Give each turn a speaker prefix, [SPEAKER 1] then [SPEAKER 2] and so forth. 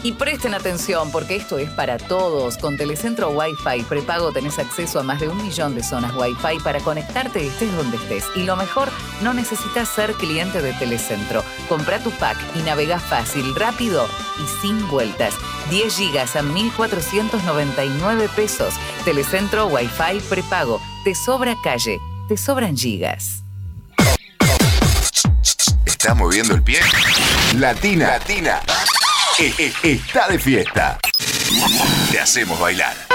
[SPEAKER 1] Y presten atención porque esto es para todos. Con Telecentro Wi-Fi prepago tenés acceso a más de 1 millón de zonas Wi-Fi para conectarte estés donde estés. Y lo mejor, no necesitas ser cliente de Telecentro. Comprá tu pack y navegá fácil, rápido y sin vueltas. 10 gigas a 1.499 pesos. Telecentro Wi-Fi prepago. Te sobra calle, te sobran gigas.
[SPEAKER 2] ¿Estás moviendo el pie? Latina. Está de fiesta. Te hacemos bailar.